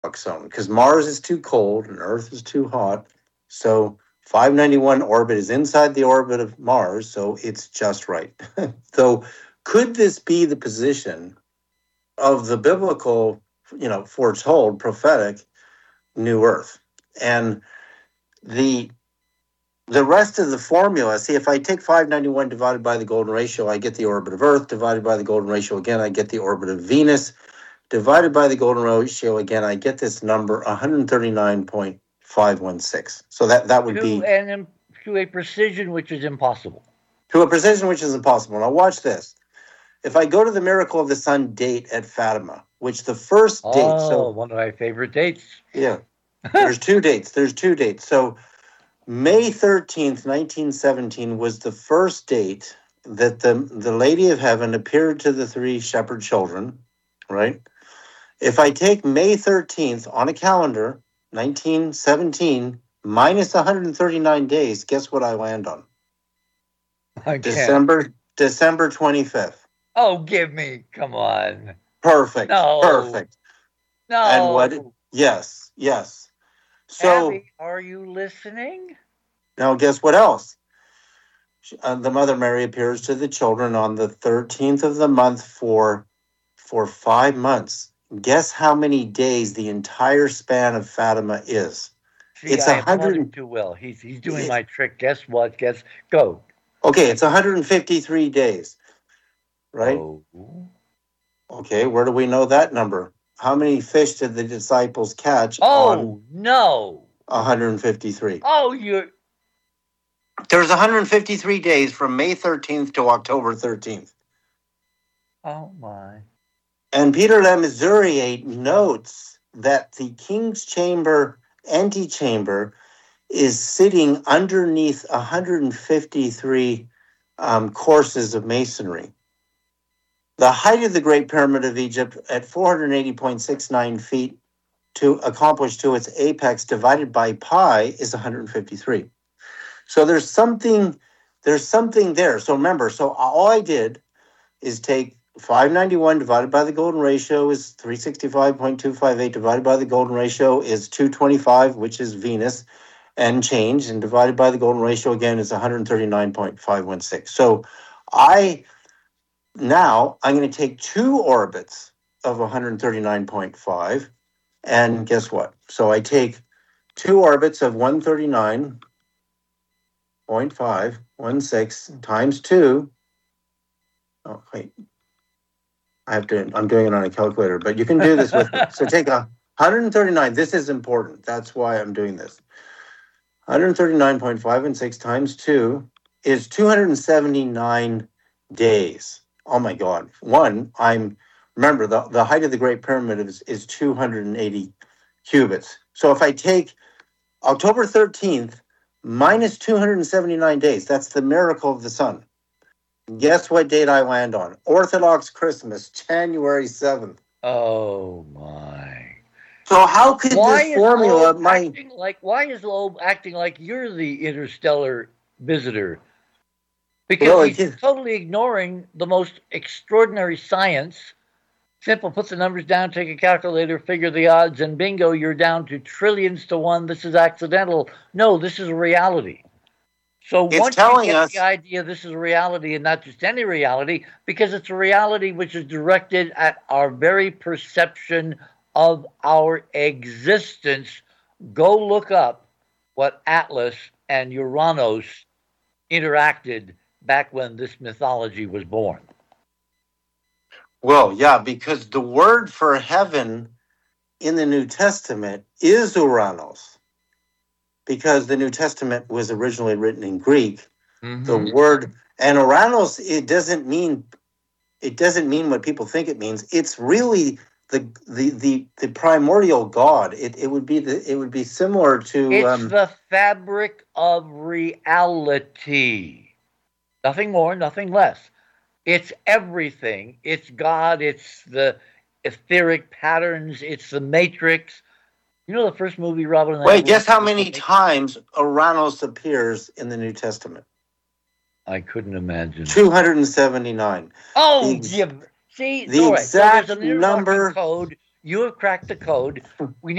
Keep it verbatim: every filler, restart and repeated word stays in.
Goldilocks zone because Mars is too cold and Earth is too hot. So five ninety-one orbit is inside the orbit of Mars, so it's just right. So could this be the position of the biblical, you know, foretold prophetic new Earth? And the the rest of the formula, see, if I take five ninety-one divided by the golden ratio, I get the orbit of Earth. Divided by the golden ratio again, I get the orbit of Venus. Divided by the golden ratio again, I get this number one hundred thirty-nine point five one six. So that, that would to be... And to a precision which is impossible. To a precision which is impossible. Now watch this. If I go to the Miracle of the Sun date at Fatima, which the first oh, date... so one of my favorite dates. Yeah. There's two dates. There's two dates. So May thirteenth, nineteen seventeen was the first date that the, the Lady of Heaven appeared to the three shepherd children, right? If I take May thirteenth on a calendar, nineteen seventeen, minus one hundred thirty-nine days, guess what I land on? I December December twenty-fifth. Oh, give me. Come on. Perfect. No. Perfect. No. And what? Yes, yes. So, Abby, are you listening? Now, guess what else? Uh, the Mother Mary appears to the children on the thirteenth of the month for, for five months. Guess how many days the entire span of Fatima is? See, it's I a hundred him too well. He's he's doing my trick. Guess what? Guess go. Okay, it's one hundred fifty-three days, right? Oh. Okay, where do we know that number? How many fish did the disciples catch oh, on no. one hundred fifty-three? Oh, you're... There's one hundred fifty-three days from May thirteenth to October thirteenth. Oh, my. And Peter Le Mesurier notes that the King's Chamber antechamber is sitting underneath one hundred fifty-three um, courses of masonry. The height of the Great Pyramid of Egypt at four hundred eighty point six nine feet to accomplish to its apex divided by pi is one hundred fifty-three. So there's something, there's something there. So remember, so all I did is take five ninety-one divided by the golden ratio is three sixty-five point two five eight divided by the golden ratio is two twenty-five, which is Venus, and change, and divided by the golden ratio again is one hundred thirty-nine point five one six. So I... Now, I'm going to take two orbits of one hundred thirty-nine point five, and guess what? So I take two orbits of one hundred thirty-nine point five one six times two. Oh, wait. I have to, I'm doing it on a calculator, but you can do this with me. So take a one hundred thirty-nine. This is important. That's why I'm doing this. one hundred thirty-nine point five one six times two is two hundred seventy-nine days. Oh my God. One, I'm, remember, the, the height of the Great Pyramid is, is two hundred eighty cubits. So if I take October thirteenth minus two hundred seventy-nine days, that's the Miracle of the Sun. Guess what date I land on? Orthodox Christmas, January seventh. Oh my. So how could why this formula... Loeb my acting like, why is Loeb acting like you're the interstellar visitor? Because well, he's totally ignoring the most extraordinary science. Simple, put the numbers down, take a calculator, figure the odds, and bingo, you're down to trillions to one. This is accidental. No, this is a reality. So it's once telling you get us, the idea this is a reality and not just any reality, because it's a reality which is directed at our very perception of our existence, go look up what Atlas and Uranus interacted back when this mythology was born. Well, yeah, because the word for heaven in the New Testament is Uranos, because the New Testament was originally written in Greek. Mm-hmm. The word, and Uranos, it doesn't mean, it doesn't mean what people think it means. It's really the the the, the primordial God. It it would be the it would be similar to. It's um, the fabric of reality. Nothing more, nothing less. It's everything. It's God. It's the etheric patterns. It's the matrix. You know the first movie, Robin? And Wait, guess how many times Uranus appears in the New Testament? I couldn't imagine. two hundred seventy-nine. Oh, the, yeah. See? The all right. exact so there's an number. Code. You have cracked the code. We